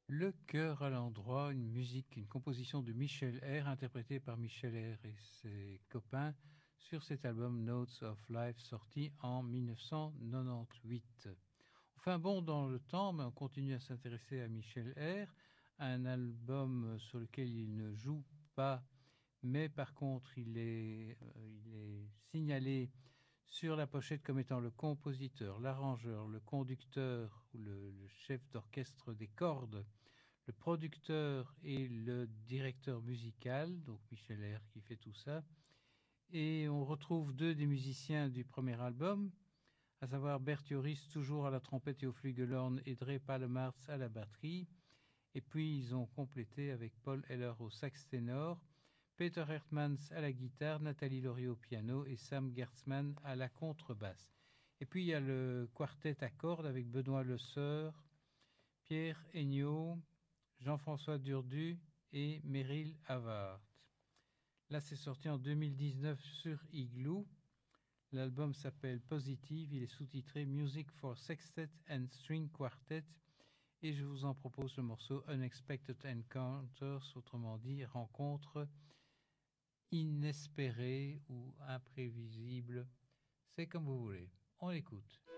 Le cœur à l'endroit, une musique, une composition de Michel R, interprétée par Michel R et ses copains sur cet album Notes of Life sorti en 1998. On fait un bond dans le temps, mais on continue à s'intéresser à Michel R, un album sur lequel il ne joue pas, mais par contre il est signalé sur la pochette comme étant le compositeur, l'arrangeur, le conducteur ou le chef d'orchestre des cordes, le producteur et le directeur musical, donc Michel R qui fait tout ça. Et on retrouve deux des musiciens du premier album, à savoir Bert Joris toujours à la trompette et au flugelhorn et Dre Palemarts à la batterie. Et puis ils ont complété avec Paul Heller au sax ténor, Peter Hertmans à la guitare, Nathalie Laurier au piano et Sam Gertzmann à la contrebasse. Et puis il y a le quartet à cordes avec Benoît Le Seur, Pierre Aignot, Jean-François Durdu et Meryl Havard. Là, c'est sorti en 2019 sur Igloo. L'album s'appelle Positive. Il est sous-titré Music for Sextet and String Quartet. Et je vous en propose le morceau Unexpected Encounters, autrement dit, rencontre inespérée ou imprévisible. C'est comme vous voulez. On l'écoute.